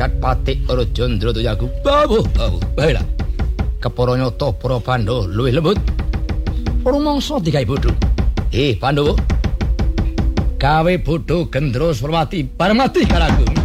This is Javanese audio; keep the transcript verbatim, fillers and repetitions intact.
jagat Patik Arjandra Tuyagu. Bawuh, bawuh. Baiklah. Kepara nyata para Pandhawa luwih lembut. Rumangsa digawe bodho. Eh, Pandhawa. Gawe bodho Gendra Surwati bareng mati karo aku.